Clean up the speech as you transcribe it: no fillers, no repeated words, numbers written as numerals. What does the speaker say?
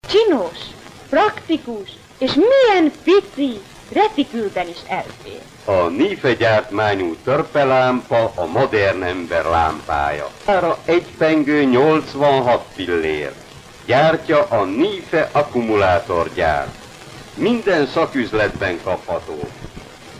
Csinos, praktikus, és milyen pici, retikülben is elfér. A NIFE gyártmányú törpelámpa a modern ember lámpája. Ára egy pengő 86 fillér. Gyártja a NIFE akkumulátorgyár. Minden szaküzletben kapható.